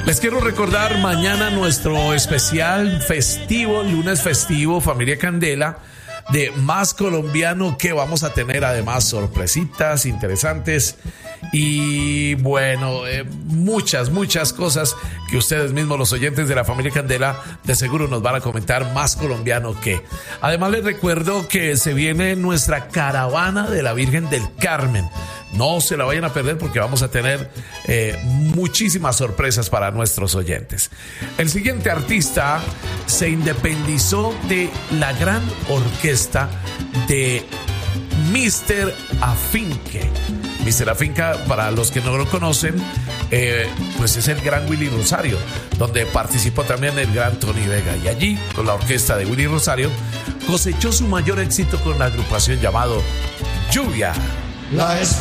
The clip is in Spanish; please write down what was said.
Les quiero recordar mañana nuestro especial festivo, lunes festivo, Familia Candela, de Más Colombiano, que vamos a tener además sorpresitas interesantes y bueno, muchas cosas que ustedes mismos, los oyentes de la Familia Candela, de seguro nos van a comentar. Más colombiano que. Además les recuerdo que se viene nuestra caravana de la Virgen del Carmen. No se la vayan a perder porque vamos a tener muchísimas sorpresas para nuestros oyentes. El siguiente artista se independizó de la gran orquesta de Mr. Afinque. Mr. Afinque, para los que no lo conocen, pues es el gran Willy Rosario, donde participó también el gran Tony Vega. Y allí, con la orquesta de Willy Rosario, cosechó su mayor éxito con la agrupación llamado Lluvia. La